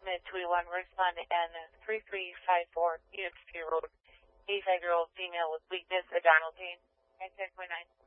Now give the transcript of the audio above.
Smith 21 respond and 3354 Unity Road. 85-year-old female with weakness, abdominal pain. 10.9.